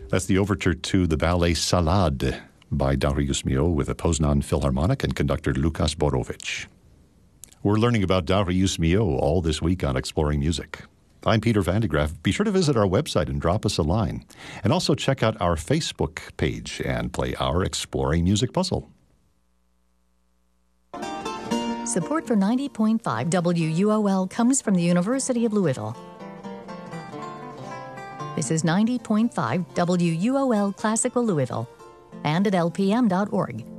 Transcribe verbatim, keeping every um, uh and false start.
That's the overture to the ballet Salade by Darius Milhaud with a Poznan Philharmonic and conductor Lukas Borowicz. We're learning about Darius Milhaud all this week on Exploring Music. I'm Peter Van de Graaff. Be sure to visit our website and drop us a line. And also check out our Facebook page and play our Exploring Music puzzle. Support for ninety point five W U O L comes from the University of Louisville. This is ninety point five W U O L Classical Louisville and at L P M dot org.